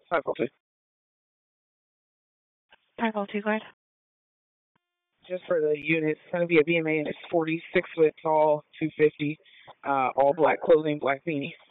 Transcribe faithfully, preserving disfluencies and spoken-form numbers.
five oh two. five oh two, go ahead. Just for the unit, it's going to be a B M A and it's forty-six foot tall, two fifty, uh, all black clothing, black beanie.